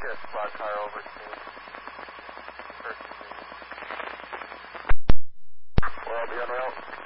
get a squad car over to me. We're on the route.